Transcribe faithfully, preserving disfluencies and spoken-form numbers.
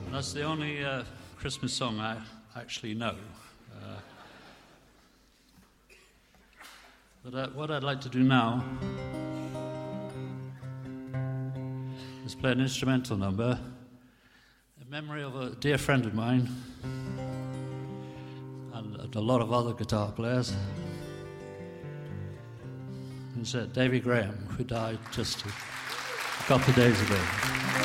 That's the only uh, Christmas song I actually know. Uh, but uh, what I'd like to do now is play an instrumental number in memory of a dear friend of mine and a lot of other guitar players. It's uh, Davy Graham, who died just a, a couple of days ago.